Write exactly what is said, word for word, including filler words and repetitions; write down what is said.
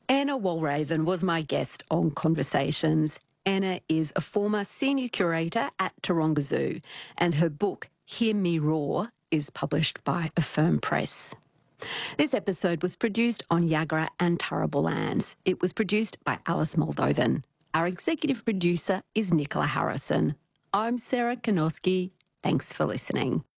Anna Walraven was my guest on Conversations. Anna is a former senior curator at Taronga Zoo, and her book, Hear Me Roar, is published by Affirm Press. This episode was produced on Yagara and Turrbal lands. It was produced by Alice Moldovan. Our executive producer is Nicola Harrison. I'm Sarah Kanoski. Thanks for listening.